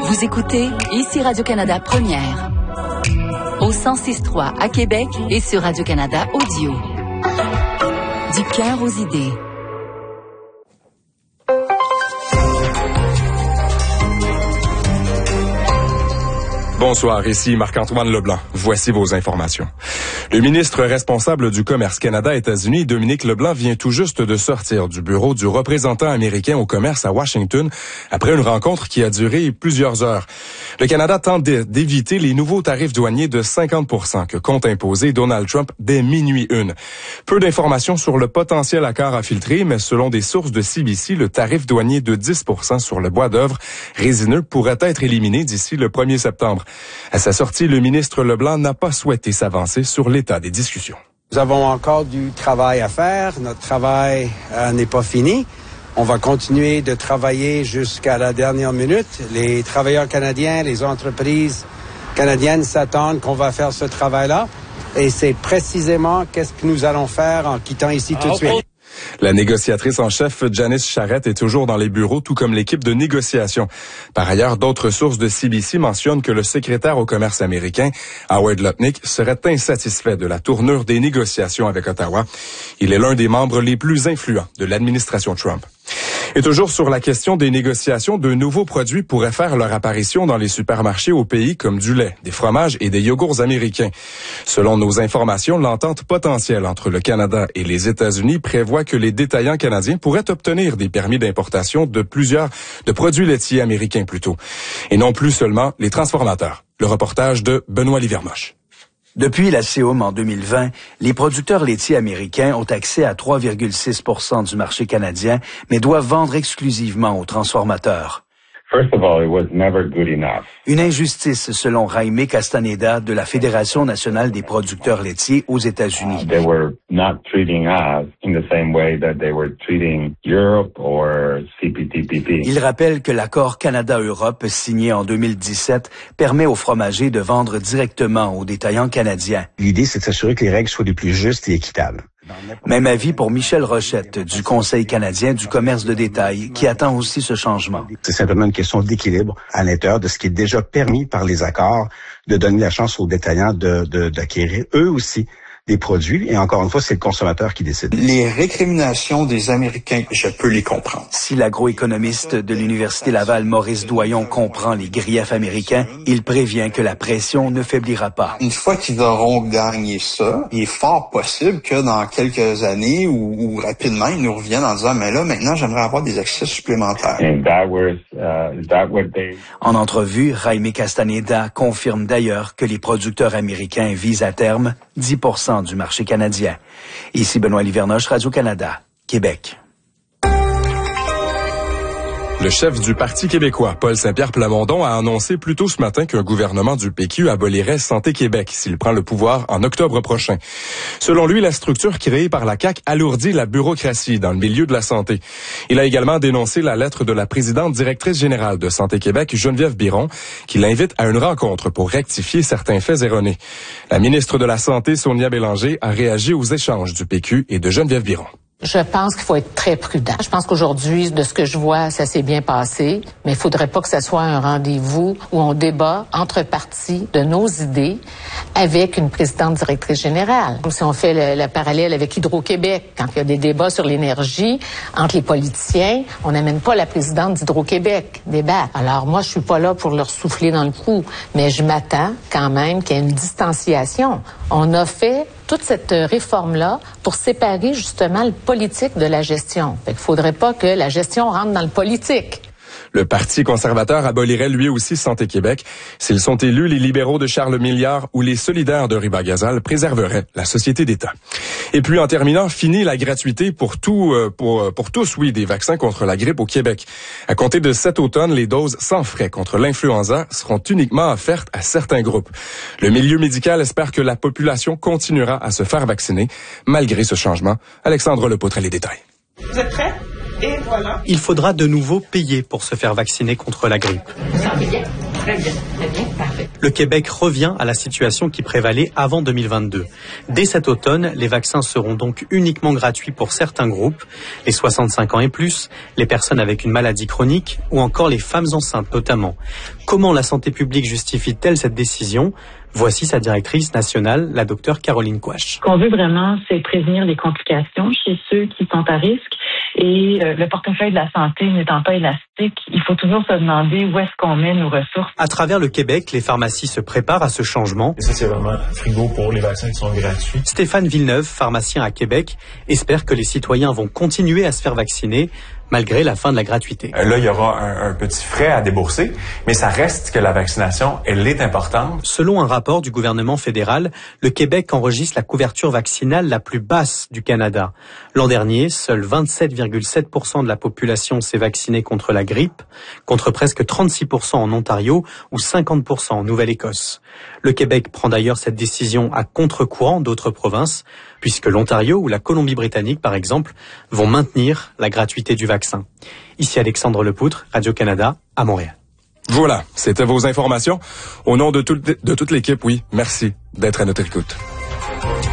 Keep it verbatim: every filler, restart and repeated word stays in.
Vous écoutez ici Radio-Canada Première. Au cent six trois à Québec et sur Radio-Canada Audio. Du cœur aux idées. Bonsoir, ici Marc-Antoine Leblanc. Voici vos informations. Le ministre responsable du commerce Canada-États-Unis, Dominique Leblanc, vient tout juste de sortir du bureau du représentant américain au commerce à Washington après une rencontre qui a duré plusieurs heures. Le Canada tente d'éviter les nouveaux tarifs douaniers de cinquante pour cent que compte imposer Donald Trump dès minuit une. Peu d'informations sur le potentiel accord à filtrer, mais selon des sources de C B C, le tarif douanier de dix pour cent sur le bois d'œuvre résineux pourrait être éliminé d'ici le premier septembre. À sa sortie, le ministre Leblanc n'a pas souhaité s'avancer sur l'état des discussions. Nous avons encore du travail à faire. Notre travail euh, n'est pas fini. On va continuer de travailler jusqu'à la dernière minute. Les travailleurs canadiens, les entreprises canadiennes s'attendent qu'on va faire ce travail-là. Et c'est précisément qu'est-ce que nous allons faire en quittant ici tout de suite. La négociatrice en chef, Janice Charette, est toujours dans les bureaux, tout comme l'équipe de négociation. Par ailleurs, d'autres sources de C B C mentionnent que le secrétaire au commerce américain, Howard Lutnick, serait insatisfait de la tournure des négociations avec Ottawa. Il est l'un des membres les plus influents de l'administration Trump. Et toujours sur la question des négociations, de nouveaux produits pourraient faire leur apparition dans les supermarchés au pays comme du lait, des fromages et des yogourts américains. Selon nos informations, l'entente potentielle entre le Canada et les États-Unis prévoit que les détaillants canadiens pourraient obtenir des permis d'importation de plusieurs de produits laitiers américains plutôt, et non plus seulement les transformateurs. Le reportage de Benoît Livermoche. Depuis la C O M en deux mille vingt, les producteurs laitiers américains ont accès à trois virgule six pour cent du marché canadien, mais doivent vendre exclusivement aux transformateurs. First of all, it was never good enough. Une injustice, selon Jaime Castaneda de la Fédération nationale des producteurs laitiers aux États-Unis. Uh, they were not treating us in the same way that they were treating Europe or C P T P P. Il rappelle que l'accord Canada-Europe signé en deux mille dix-sept permet aux fromagers de vendre directement aux détaillants canadiens. L'idée, c'est de s'assurer que les règles soient les plus justes et équitables. Même avis pour Michel Rochette du Conseil canadien du commerce de détail, qui attend aussi ce changement. C'est simplement une question d'équilibre à l'intérieur de ce qui est déjà permis par les accords, de donner la chance aux détaillants de, de, d'acquérir eux aussi des produits. Et encore une fois, c'est le consommateur qui décide. Les récriminations des Américains, je peux les comprendre. Si l'agroéconomiste de l'Université Laval, Maurice Doyon, comprend les griefs américains, il prévient que la pression ne faiblira pas. Une fois qu'ils auront gagné ça, il est fort possible que dans quelques années ou, ou rapidement, ils nous reviennent en disant « Mais là, maintenant, j'aimerais avoir des accès supplémentaires. » And that was, uh, that what they... En entrevue, Jaime Castaneda confirme d'ailleurs que les producteurs américains visent à terme dix pour cent du marché canadien. Ici Benoît Livernoche, Radio-Canada, Québec. Le chef du Parti québécois, Paul Saint-Pierre Plamondon, a annoncé plus tôt ce matin qu'un gouvernement du P Q abolirait Santé Québec s'il prend le pouvoir en octobre prochain. Selon lui, la structure créée par la C A Q alourdit la bureaucratie dans le milieu de la santé. Il a également dénoncé la lettre de la présidente directrice générale de Santé Québec, Geneviève Biron, qui l'invite à une rencontre pour rectifier certains faits erronés. La ministre de la Santé, Sonia Bélanger, a réagi aux échanges du P Q et de Geneviève Biron. Je pense qu'il faut être très prudent. Je pense qu'aujourd'hui, de ce que je vois, ça s'est bien passé, mais il faudrait pas que ce soit un rendez-vous où on débat entre partis de nos idées avec une présidente directrice générale. Comme si on fait le, le parallèle avec Hydro-Québec, quand il y a des débats sur l'énergie entre les politiciens, on n'amène pas la présidente d'Hydro-Québec débattre. Alors moi, je suis pas là pour leur souffler dans le cou, mais je m'attends quand même qu'il y ait une distanciation. On a fait toute cette réforme-là pour séparer justement le politique de la gestion. Fait qu'il faudrait pas que la gestion rentre dans le politique. Le Parti conservateur abolirait lui aussi Santé Québec. S'ils sont élus, les libéraux de Charles Milliard ou les solidaires de Ribagasal préserveraient la société d'État. Et puis, en terminant, fini la gratuité pour tout, euh, pour, pour tous, oui, des vaccins contre la grippe au Québec. À compter de cet automne, les doses sans frais contre l'influenza seront uniquement offertes à certains groupes. Le milieu médical espère que la population continuera à se faire vacciner, malgré ce changement. Alexandre Lepautre a les détails. Vous êtes prêts? Et voilà. Il faudra de nouveau payer pour se faire vacciner contre la grippe. Sans billet. Très bien, très bien, parfait. Le Québec revient à la situation qui prévalait avant deux mille vingt-deux. Dès cet automne, les vaccins seront donc uniquement gratuits pour certains groupes, les soixante-cinq ans et plus, les personnes avec une maladie chronique ou encore les femmes enceintes notamment. Comment la santé publique justifie-t-elle cette décision ? Voici sa directrice nationale, la docteure Caroline Quach. Ce qu'on veut vraiment, c'est prévenir les complications chez ceux qui sont à risque. Et euh, le portefeuille de la santé n'étant pas élastique, il faut toujours se demander où est-ce qu'on met nos ressources. À travers le Québec, les pharmacies se préparent à ce changement. Et ça, c'est vraiment frigo pour les vaccins qui sont gratuits. Stéphane Villeneuve, pharmacien à Québec, espère que les citoyens vont continuer à se faire vacciner malgré la fin de la gratuité. Là, il y aura un, un petit frais à débourser, mais ça reste que la vaccination, elle est importante. Selon un rapport du gouvernement fédéral, le Québec enregistre la couverture vaccinale la plus basse du Canada. L'an dernier, seuls vingt-sept virgule sept pour cent de la population s'est vaccinée contre la grippe, contre presque trente-six pour cent en Ontario ou cinquante pour cent en Nouvelle-Écosse. Le Québec prend d'ailleurs cette décision à contre-courant d'autres provinces, puisque l'Ontario ou la Colombie-Britannique, par exemple, vont maintenir la gratuité du vaccin. Ici Alexandre Lepoutre, Radio-Canada, à Montréal. Voilà, c'était vos informations. Au nom de, tout, de toute l'équipe, oui, merci d'être à notre écoute.